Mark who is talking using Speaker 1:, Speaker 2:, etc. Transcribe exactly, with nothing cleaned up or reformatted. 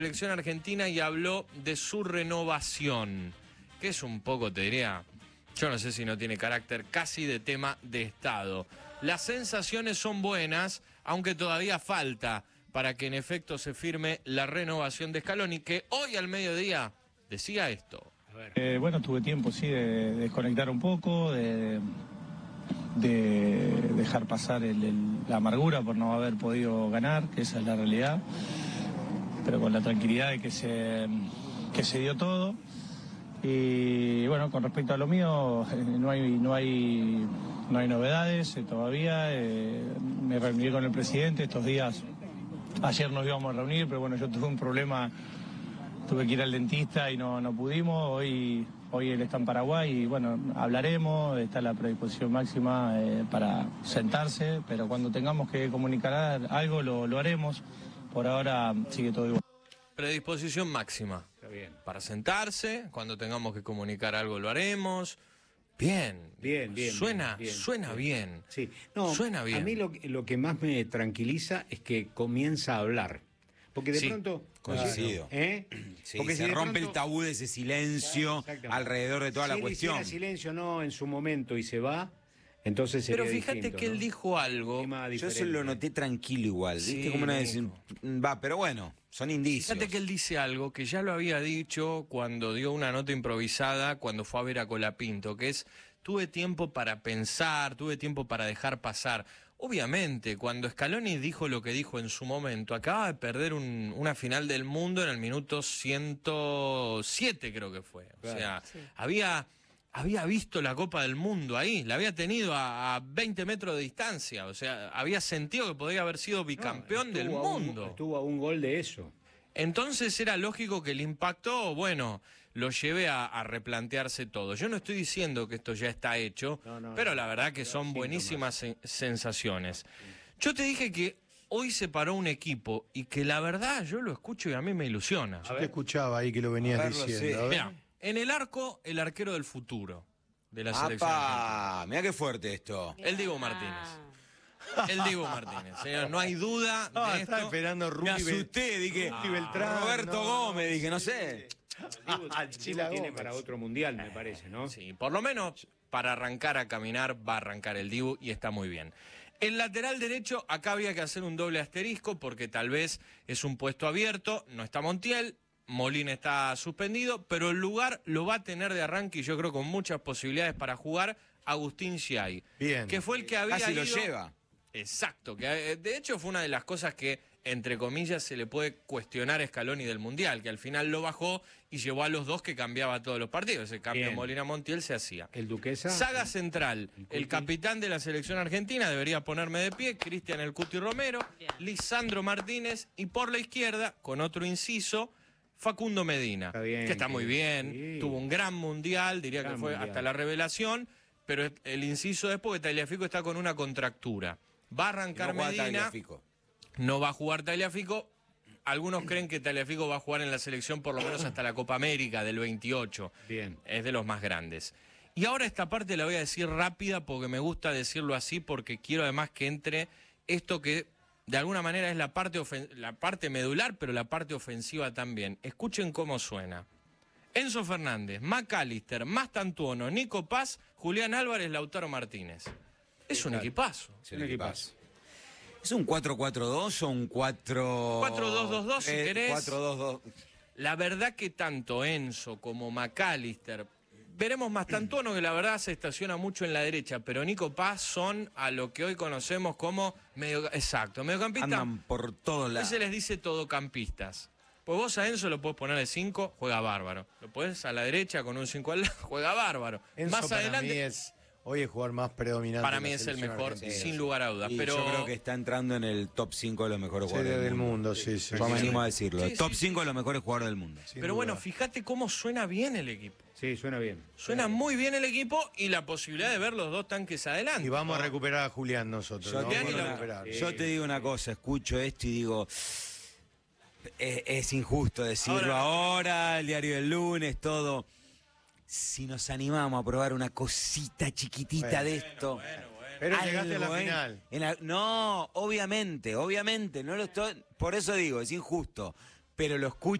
Speaker 1: Selección argentina y habló de su renovación, que es un poco, te diría, yo no sé si no tiene carácter casi de tema de Estado. Las sensaciones son buenas, aunque todavía falta para que en efecto se firme la renovación de Scaloni, que hoy al mediodía decía esto.
Speaker 2: Eh, bueno, tuve tiempo, sí, de, de desconectar un poco, de, de dejar pasar el, el, la amargura por no haber podido ganar, que esa es la realidad, pero con la tranquilidad de que se, que se dio todo. Y bueno, con respecto a lo mío, eh, no hay no hay no hay novedades eh, todavía. Eh, me reuní con el presidente estos días. Ayer nos íbamos a reunir, pero bueno, yo tuve un problema, tuve que ir al dentista y no, no pudimos. Hoy hoy él está en Paraguay y bueno, hablaremos, está la predisposición máxima eh, para sentarse, pero cuando tengamos que comunicar algo lo, lo haremos. Por ahora sigue todo igual.
Speaker 1: Predisposición máxima.
Speaker 3: Está bien.
Speaker 1: Para sentarse, cuando tengamos que comunicar algo lo haremos. Bien.
Speaker 3: Bien, bien.
Speaker 1: Suena,
Speaker 3: bien,
Speaker 1: suena bien. bien.
Speaker 3: Sí. No,
Speaker 1: suena bien.
Speaker 3: A mí lo, lo que más me tranquiliza es que comienza a hablar. Porque de
Speaker 1: sí,
Speaker 3: pronto...
Speaker 4: Coincido.
Speaker 3: ¿Eh?
Speaker 4: Sí,
Speaker 3: Porque
Speaker 4: se
Speaker 3: si
Speaker 4: rompe
Speaker 3: pronto,
Speaker 4: el tabú de ese silencio alrededor de toda
Speaker 3: si
Speaker 4: la
Speaker 3: él
Speaker 4: cuestión.
Speaker 3: Si silencio no en su momento y se va, entonces sería
Speaker 1: Pero fíjate
Speaker 3: distinto,
Speaker 1: que
Speaker 3: ¿no?
Speaker 1: él dijo algo.
Speaker 4: Yo eso lo noté tranquilo igual.
Speaker 1: Sí,
Speaker 4: ¿Viste? Como una vez, va, pero bueno, son indicios.
Speaker 1: Fíjate que él dice algo que ya lo había dicho cuando dio una nota improvisada cuando fue a ver a Colapinto, que es: tuve tiempo para pensar, tuve tiempo para dejar pasar. Obviamente, cuando Scaloni dijo lo que dijo en su momento, acaba de perder un, una final del mundo en el minuto ciento siete, creo que fue. O
Speaker 3: Claro.
Speaker 1: sea,
Speaker 5: Sí.
Speaker 1: había, había visto la Copa del Mundo ahí, la había tenido a, a veinte metros de distancia. O sea, había sentido que podía haber sido bicampeón
Speaker 3: No,
Speaker 1: del
Speaker 3: estuvo a un-
Speaker 1: mundo.
Speaker 3: estuvo a un gol de eso.
Speaker 1: Entonces era lógico que el impacto, bueno, lo lleve a, a replantearse todo. Yo no estoy diciendo que esto ya está hecho,
Speaker 3: No, no,
Speaker 1: pero
Speaker 3: no,
Speaker 1: la verdad que
Speaker 3: pero
Speaker 1: son
Speaker 3: síntomas.
Speaker 1: buenísimas sen- sensaciones. Yo te dije que hoy se paró un equipo y que la verdad yo lo escucho y a mí me ilusiona.
Speaker 6: Yo te escuchaba ahí que lo venías
Speaker 4: A verlo,
Speaker 6: diciendo.
Speaker 4: sí.
Speaker 6: A ver.
Speaker 1: Mira, en el arco, el arquero del futuro de la selección argentina.
Speaker 4: ¡Apa! Mirá qué fuerte esto.
Speaker 1: El Diego Martínez. El Diego Martínez, señor, no hay duda de
Speaker 6: No,
Speaker 1: esto.
Speaker 6: estaba esperando
Speaker 4: Me
Speaker 6: Rubí
Speaker 4: asusté, dije,
Speaker 6: Rubí Beltrán,
Speaker 4: Roberto
Speaker 6: no.
Speaker 4: Gómez, dije, no sé.
Speaker 3: Diego,
Speaker 6: Al
Speaker 3: Diego
Speaker 6: Chila
Speaker 3: tiene
Speaker 6: Gómez.
Speaker 3: para otro mundial, me parece, ¿no?
Speaker 1: Sí, por lo menos para arrancar a caminar va a arrancar el Dibu y está muy bien. El lateral derecho, acá había que hacer un doble asterisco porque tal vez es un puesto abierto, no está Montiel, Molina está suspendido, pero el lugar lo va a tener de arranque y yo creo con muchas posibilidades para jugar Agustín Giai.
Speaker 6: Bien.
Speaker 1: Que fue el que había
Speaker 4: Casi lo
Speaker 1: ido-
Speaker 4: lleva.
Speaker 1: Exacto, que eh, de hecho fue una de las cosas que, entre comillas, se le puede cuestionar a Scaloni del Mundial, que al final lo bajó y llevó a los dos que cambiaba todos los partidos. Ese cambio
Speaker 3: Bien.
Speaker 1: Molina-Montiel se hacía.
Speaker 3: El Duquesa.
Speaker 1: Saga central,
Speaker 3: El
Speaker 1: el
Speaker 3: Cuti.
Speaker 1: capitán de la selección argentina, debería ponerme de pie, Cristian El Cuti Romero,
Speaker 5: Bien.
Speaker 1: Lisandro Martínez y por la izquierda, con otro inciso, Facundo Medina,
Speaker 3: Está bien,
Speaker 1: que está muy
Speaker 3: que-
Speaker 1: bien,
Speaker 3: sí.
Speaker 1: tuvo un gran mundial, diría
Speaker 3: Gran
Speaker 1: que fue
Speaker 3: mundial.
Speaker 1: hasta la revelación, pero el inciso es porque Tagliafico está con una contractura. Va a arrancar
Speaker 4: No juega
Speaker 1: Medina,
Speaker 4: Tagliafico.
Speaker 1: no va a jugar Tagliafico. Algunos creen que Tagliafico va a jugar en la selección por lo menos hasta la Copa América del veintiocho.
Speaker 3: Bien.
Speaker 1: Es de los más grandes. Y ahora esta parte la voy a decir rápida porque me gusta decirlo así, porque quiero además que entre esto que de alguna manera es la parte, ofen- la parte medular, pero la parte ofensiva también. Escuchen cómo suena. Enzo Fernández, McAllister, Mastantuono, Nico Paz, Julián Álvarez, Lautaro Martínez. Es un equipazo.
Speaker 4: Es un equipazo. ¿Es un cuatro cuatro dos o un cuatro...
Speaker 1: cuatro dos dos dos, si
Speaker 4: eh,
Speaker 1: querés.
Speaker 4: cuatro dos dos.
Speaker 1: La verdad que tanto Enzo como McAllister, veremos Mastantuono que la verdad se estaciona mucho en la derecha, pero Nico Paz son a lo que hoy conocemos como medio, exacto, mediocampista.
Speaker 4: Andan por todos
Speaker 1: Hoy
Speaker 4: lados.
Speaker 1: se les dice todocampistas. Pues vos a Enzo lo podés poner de cinco, juega bárbaro. Lo podés a la derecha con un cinco al lado, juega bárbaro.
Speaker 6: Enzo
Speaker 1: Más
Speaker 6: para
Speaker 1: adelante,
Speaker 6: mí es, hoy es jugador más predominante.
Speaker 1: para
Speaker 6: de
Speaker 1: mí
Speaker 6: la
Speaker 1: es el
Speaker 6: selección
Speaker 1: mejor,
Speaker 6: argentina.
Speaker 1: sin lugar a dudas.
Speaker 4: Y
Speaker 1: Pero
Speaker 4: yo creo que está entrando en el top cinco de los mejores
Speaker 6: Sí,
Speaker 4: jugadores
Speaker 6: del mundo, sí, sí.
Speaker 4: Vamos
Speaker 6: sí.
Speaker 4: a decirlo.
Speaker 1: Sí,
Speaker 4: top
Speaker 1: sí,
Speaker 4: cinco de los mejores jugadores del mundo.
Speaker 6: Sin
Speaker 1: pero
Speaker 6: duda.
Speaker 1: bueno, fíjate cómo suena bien el equipo.
Speaker 3: Sí, suena bien.
Speaker 1: Suena muy bien el equipo y la posibilidad de ver los dos tanques adelante.
Speaker 6: Y vamos a recuperar a Julián nosotros.
Speaker 4: Yo,
Speaker 6: ¿no?
Speaker 4: te
Speaker 1: Julián
Speaker 4: digo
Speaker 1: y
Speaker 4: una,
Speaker 6: Vamos a recuperar.
Speaker 4: yo te digo una cosa, escucho esto y digo, es, es injusto decirlo ahora, el diario del lunes, todo. Si nos animamos a probar una cosita chiquitita
Speaker 6: Bueno,
Speaker 4: de esto.
Speaker 6: Pero llegaste a la
Speaker 4: algo, ¿eh?
Speaker 6: final.
Speaker 4: En la- no, obviamente, obviamente, no lo estoy, por eso digo, es injusto. pero lo escucho